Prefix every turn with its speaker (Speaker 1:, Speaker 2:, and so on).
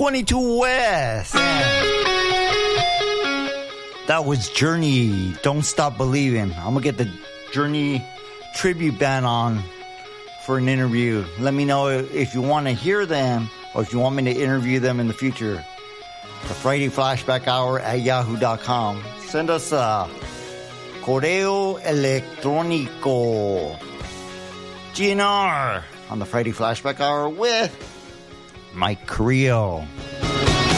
Speaker 1: 22 West. That was Journey, Don't Stop Believing. I'm going to get the Journey tribute band on for an interview. Let me know if you want to hear them or if you want me to interview them in the future. The Friday Flashback Hour at yahoo.com. Send us a correo electrónico. GNR on the Friday Flashback Hour with Mike Carrillo.